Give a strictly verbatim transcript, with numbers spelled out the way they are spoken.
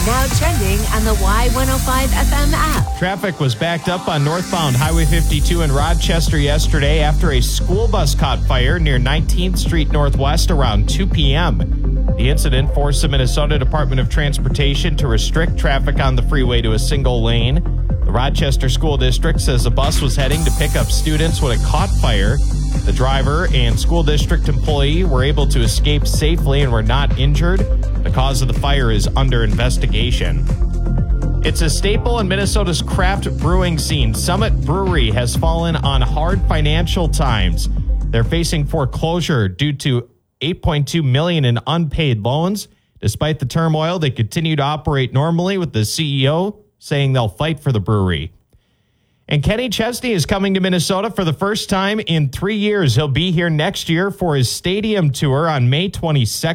Now trending on the Y one oh five F M app. Traffic was backed up on northbound Highway fifty-two in Rochester yesterday after a school bus caught fire near nineteenth Street Northwest around two p.m. The incident forced the Minnesota Department of Transportation to restrict traffic on the freeway to a single lane. The Rochester School District says the bus was heading to pick up students when it caught fire. The driver and school district employee were able to escape safely and were not injured. The cause of the fire is under investigation. It's a staple in Minnesota's craft brewing scene. Summit Brewery has fallen on hard financial times. They're facing foreclosure due to eight point two million dollars in unpaid loans. Despite the turmoil, they continue to operate normally, with the C E O saying they'll fight for the brewery. And Kenny Chesney is coming to Minnesota for the first time in three years. He'll be here next year for his stadium tour on May twenty-second.